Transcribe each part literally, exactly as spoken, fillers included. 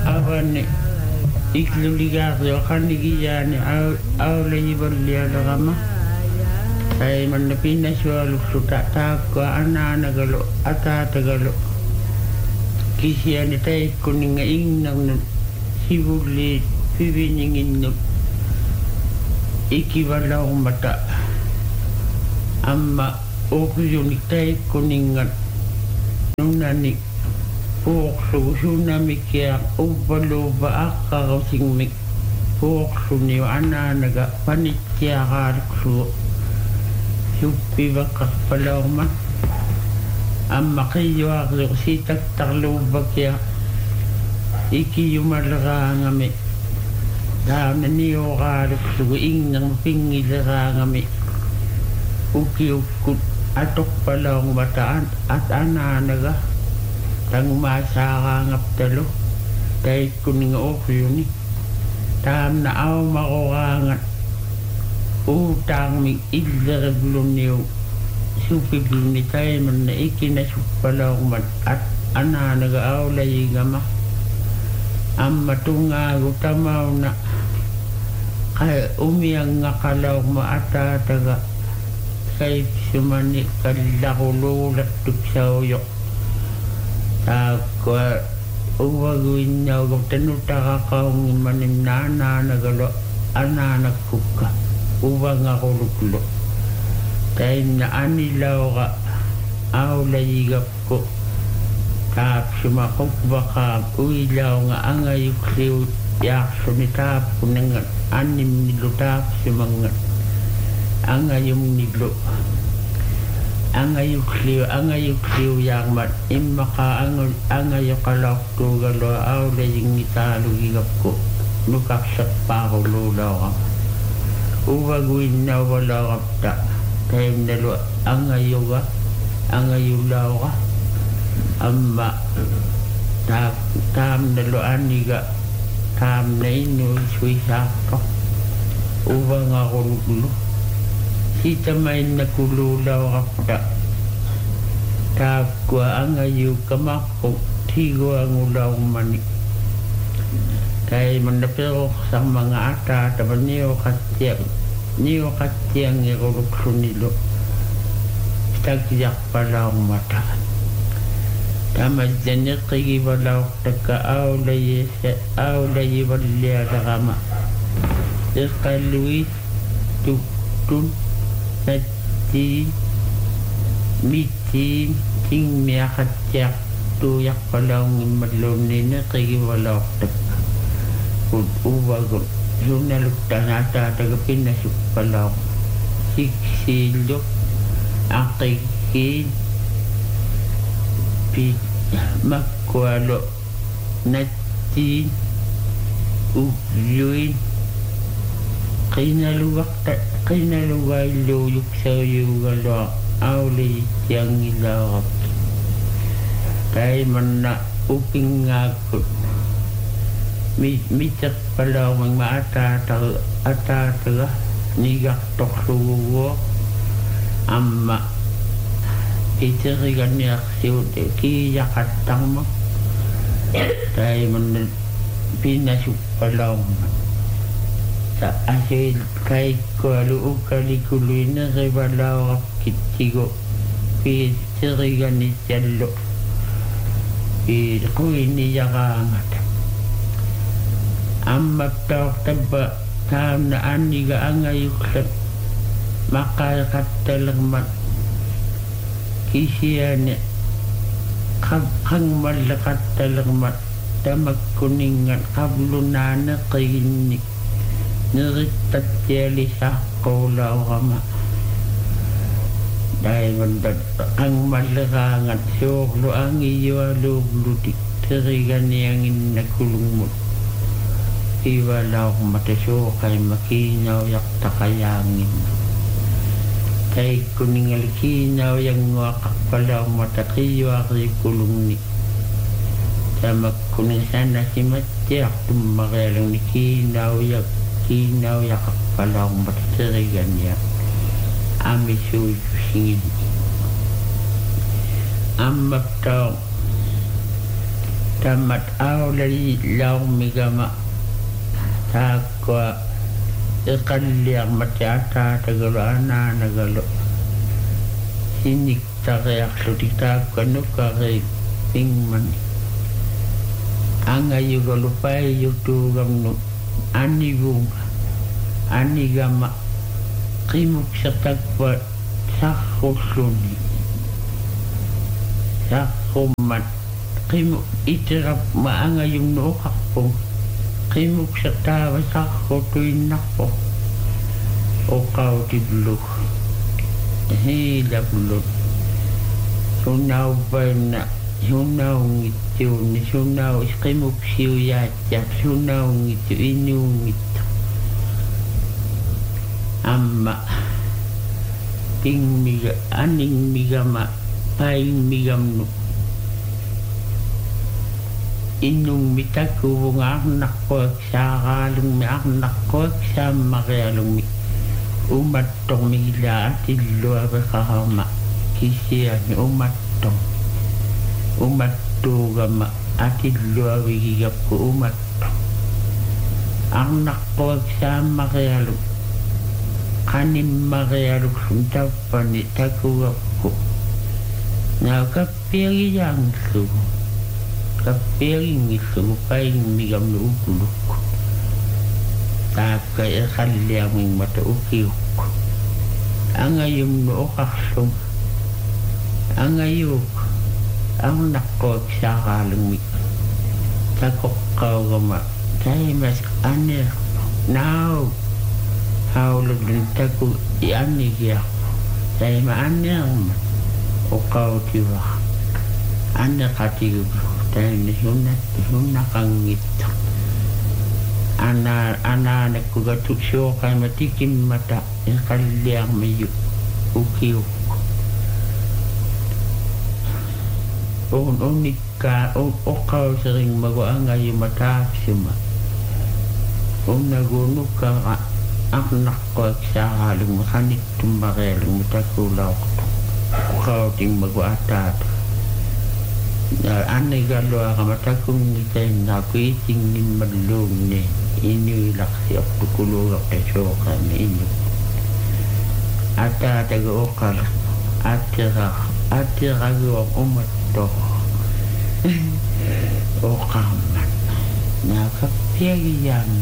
avane ikluligario kanigiyani au au leyiballialagama ay man na pinaswalu suta takwa ananagalo atatagalo kisiyani tay kuninga ingnang sibuli pibiningin ikibalaw mata amma okuyunik tay kuninga nunani poksu sunamik ya ubalo ba akakasing mik poksu niyo ananaga panikya kariksu yupi bakak palaw man amma kayo ako sitak taklo bakya iki yumalaka ngami daw na niyo kariksu ing nang pingilaka ngami uki ukut atok palaw bataan at ananaga tang masakangap talo tay kuning okyo ni tam na aw makukangat utang mig idlaraglo niyo supiblo ni tay man na ikinasupalaw man at ananaga aw layigama ang matungago tamaw na kay umiyang nga kalaw maatataga kay sumani kalakulo latuk sa uyok ako uwaguin niya kung tanuta ka kung manin na nagalo ananak kuka uwang ako luklo tayo na anilaw ka aw layigap ko tap sumakok baka uilaw nga angayuk liwit yak sumitap ko ng anim nilo tap sumangat angayong nilo angayuk liw angayuk liw yang mat imaka ang angayuk kalak to galo aw laying italo gigap ko nukaksak pa ako lulaw ka uwaguin na wala kapta tayo nalo angayuk ka angayulaw ka amma tam tam nalo aniga tam na ino suisak ko uwang ako lukulo sita may nakululaw kapta tapwa ang ayu kamakok tigo ang ulaw mani kay mandapiro sa mga ata taban niyo katyang niyo katyang irulukso nilo tagyak pala ang mata tamad dyan niya kigibalaw taka awlayi awlayi balya nakama ikaluwi tuktun Nati miti ting miakat yak tuyak palang maloni na kaya wala tak kung uwag yung nalukta nata tagapin na suk palang siksilyo akikin pi makwalo nati ugyuin kinaluwak ta kinaluway luyuk sa yugalo awli yang ilawak kay man na uping ngakot mitak pala mang maatata atata nigak toksuwo amma itirigan niya siwte kiyakatang mo kay man pinasuk pala sa asil kay kualu ukalikuloy na kay balaw kitigo pitirigan ni Tialo kuy niya kaangat ang maptawak taba tam na aniga ang ayuklap makalakat talagmat kisiya niya kang malakat talagmat tamag kuningan kablunana kayinik niritat tiyali sa kulaw kama dahil mandat ang malakangat siyoklo ang iyo alugludik tirigan niyang inakulong mo iwalaw matasyo kay makinaw yak takayangin kay kuningal kinaw yang wakak palaw matakiyo akri kulong ni tamak kuning sana si matyak tumakalang ni kinaw yak kinaw yakak palaw matatirigan niya amisu singin. Amap tao tamat au lari lau migama takwa ikalliang matiata tagalo ana nagalo sinik tagayak sutika kanuka kay pingman anga yuga lupai yutu gamno anigum anigama kimuk satakwa sakhosuni sakhomat kimuk itirap maanga yung nookakpo kimuk satawa sakhotuin nakpo okaw tiblo hila bulot sunaw ba na sunaw ngitiw ni sunaw kimuk siyo yatya sunaw ngitiw inu ngitiw amma ting miga aning migama paing migam no inung mitaku wong anak ko sa kalung mi anak ko sa makialung mi umat tong mila at ilo kahama kisiya ni umat tong umat tugama at ilo wigigap ko umat tong anak ko sa makialung kanin makialung suntapan ni takuwap ko na kapiri yang su kapiri ni su paing migam no upuluk ta kaya kaliang ming mata ukiuk angayum no okaksum angayuk ang nakok sa kalung mi takok kau gama tay mas anir now how look din taku iani ya tay ma anir o kau tiwa anda kati tay ni hunna hunna kangit ana ana naku gatuk syo kay matikim mata in kaliang mayu ukiu on onika o o kau sering magaanga yung mata sima on nagunu ka anak ko sa halong makanik tumarelong matakulaw kau ting mag-atat na anay galo ka matakong ngitay na kuiting ni madlong ni inu laksi ak tukulog ak tasoka ni inu ata taga-okal atira atira gawa umato okaman nakapiyagyan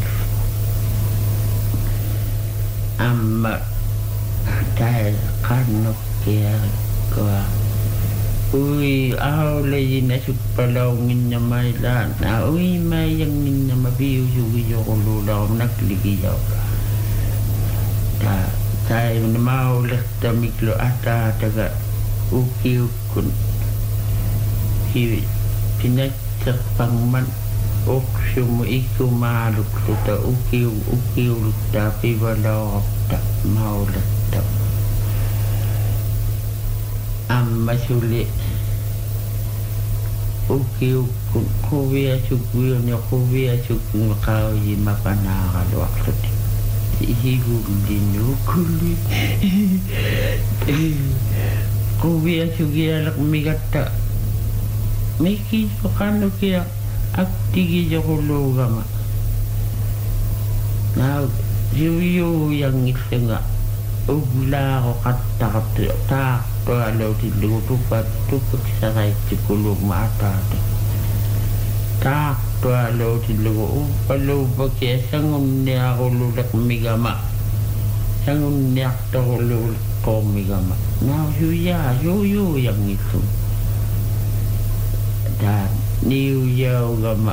amma dahil kanok kaya ko uy aw lagi na supalawngin na may lan na uy mayangin na mabiyo sugiyo ko lula ko nagligiyaw ta tayo na maulit tamiklo ata taga uki-ukun hi pinagsapang man okso mo ikaw maluk ta uki-uki tapi wala ta maulit ta amma suli uki-ukun kuwiya suguyo niya kuwiya suguyo makao yi mapanakaluak suti ihigul din ukuli kuwiya sugiya lak migata miki pakano kaya aktigi jakulo gama na yuyu yang isa nga ugla ko katakapto tak to alaw tilugo tupat tupak sa kahit sikulog mata tak to alaw tilugo upalaw bagya sangum niya ako lulak migama sangum niya ako lulak ko migama na yuya yuyu yang itu dan niu yau gama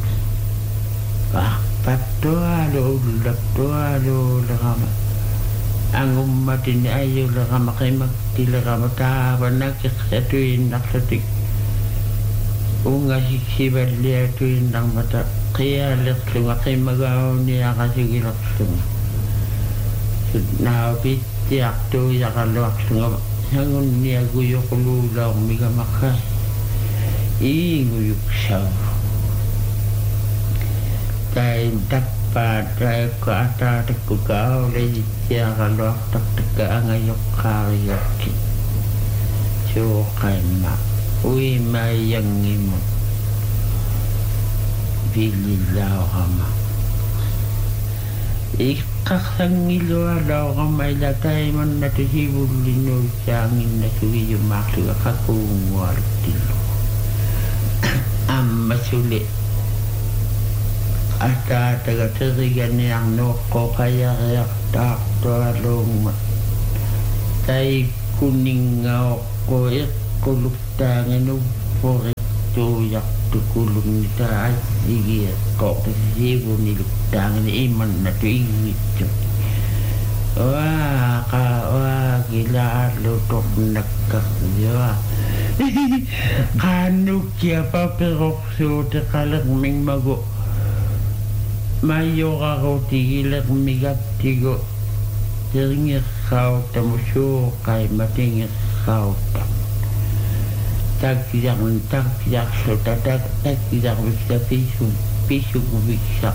ah patua lo lulak tua lo gama ang umatin ayo lakama kay magtilakama tahaban nakikatuin nakatik unga siksiban liya tuin ng mata kaya laksunga kay magaw niya kasi gilaksunga naapit tiyak to yakalaksunga hangun niya guyo kululaw miga makas inguyuk saw tayo dapat tayo ko ata takugaw lagi siya kalok taktaga ngayok kariyaki so kay ma uy mayang imo vililauqama iqqarsangilualauqama ila taimannatu sivullinuussaanginnasugijumaarluga qakuungualuttillu ammasuli ataatagateriganiarnuoqqoqayariartaartualuungma tai kuningaoqqo iqquluktaanganu porittuujaqtukulungita assigiiqqoqtasiivuniluktaangani imannatu ingittu waa qa waa gilaallutornakkarjua qaanukkia paperoqsuute qalermingmagu mayorarutigilermigaptigu teringerrauttamusuuqai matingerrautta takkiarn takkiarluta tak takkiarviksa pisu pisukuviksa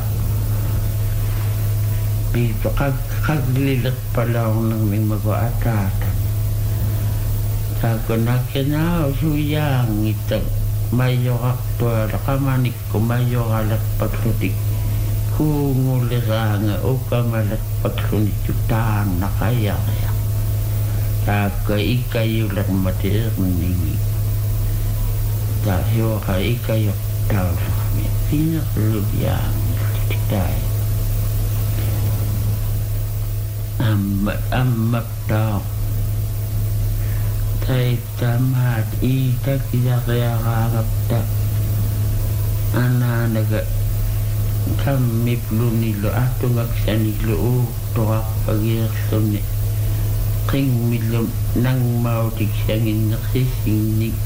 pisu qaglilerpalaornermingmagu ataata takunakkenaa usuyaangita mayorartuala qamanikku mayoralappaklutik kuunguliraanga ukamalatpaklunikku taannaqayaria taakka ikayulermateerningi tahiuqa ikayortaulami pinerluyaangititai ammat ammattaa taitamaat itakiyariaraagapta anaanaga kammiplunillu atungaksanillu uuttoqarpagierlunni qingmillum nangmautiksanginneqsisingnik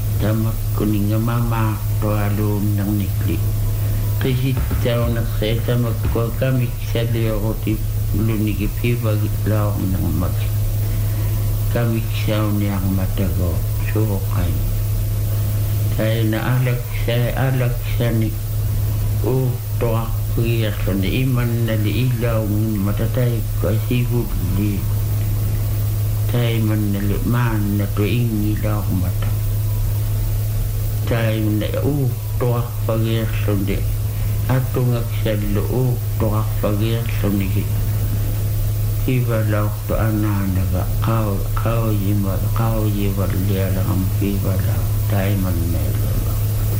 tamakkuningamamaartualuumnernikli qisittaunerseetamakkua kamiksalioruti lunigipivagilaornermaki kamiksauniarmatago suuqai taina alaksa alaksani uuttoqarpagierlunni imannali ilaungimmatataikka sivulli taimannali maannatu ingilaormata taimna uuttoqarpagierlunni atungaksallu uuttoqarpagierlunni kibalauqtu anaanaga qaw qawjima qawjivallialaqam kibalau taimannailulo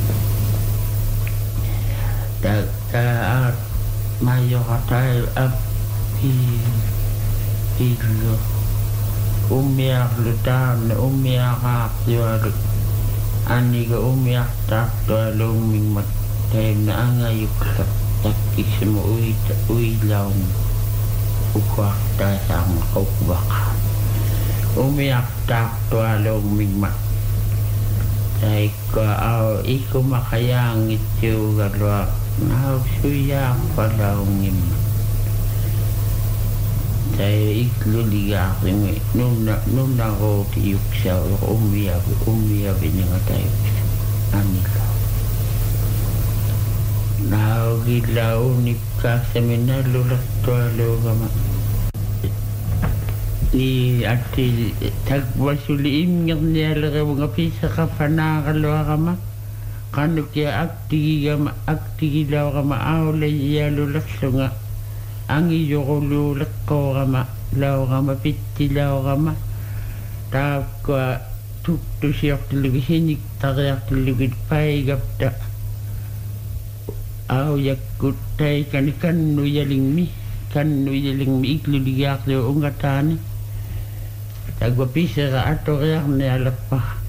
ta taat mayoqatai ap pi pillu ummiarlu taanne ummiaqaaqjualu aniga ummiartaartualuummingmat taimna angayukla takkisimu uita uilaung uqartaasaan qawwaqa umiartaartualuummingmat taikka au ikumakhayaangittiugalua naussuyaarpalaungimma tai ikluligaarimi nunna nunnaruuti yuksau ummiavi ummiaviningatayuks anila naugilaunikkaasaminnallulertualuugama ni atti takwasuli imngerniyalereunga pisaqapanaagalluarama qanukia aktigigama aktigilauqama aulayyaalulerlunga angiyoruluuleqqoorama lauqama pittilauqama taakka tuktusiortulugi siniktariartulugit paigapta auyakkut taikani kannuyalingmi kannuyalingmi ikluligaarlu ungataani tagwa pisera atoriarnialappa